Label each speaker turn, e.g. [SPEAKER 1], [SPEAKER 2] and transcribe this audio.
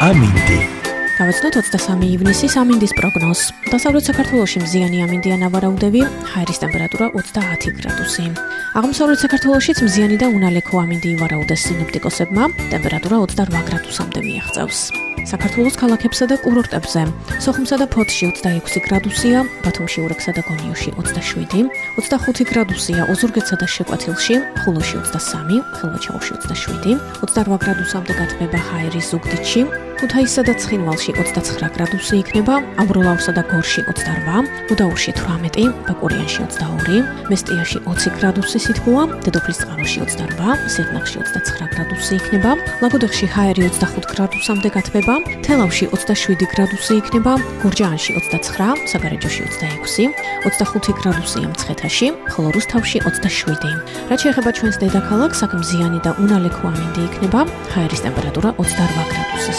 [SPEAKER 1] ამინდი.
[SPEAKER 2] გავაცნოთ 23 ივნისის ამინდის პროგნოზს. დასავლეთ საქართველოში მზიანი ამინდია ნავარაუდები, ჰაერის ტემპერატურა 30 გრადუსი. აღმოსავლეთ საქართველოშიც მზიანი და უნალექო ამინდი ივარაუდეს სინოპტიკოსებმა, ტემპერატურა 28 გრადუსამდე მიაღწევს. საქართველოს ქალაქებსა და კურორტებზე სოხუმსა და ფოთში 26 გრადუსია, ბათუმში, ურექსა და გონიოში 27, 25 გრადუსია ოზურგეთსა და შეკვეთილში, ხულოში 23, ხელვაჩაუში 27, 28 გრადუსამდე გათბება ჰაერი ზუგდიდში, ქუთაისსა და ცხინვალში 29 გრადუსი იქნება, ამბროლაურსა და გორში 28, უდაურში 18, ბაკურიანში 22, მესტიაში 20 გრადუსი სითბოა, დედოფლისწყაროში 28, სიღნაღში 29 გრადუსი იქნება, ლაგოდეხში ჰაერი 25 გრადუსამდე გათბება, თელავში 27 გრადუსი იქნება, გურჯაანში 29, საგარეჯოში 26, 25 გრადუსია მცხეთაში, ხოლო რუსთავში 27. რაც შეეხება ჩვენს დედაქალაქს, აქ მზიანი და უნალექო ამინდი იქნება, ჰაერის ტემპერატურა 28 გრადუსი.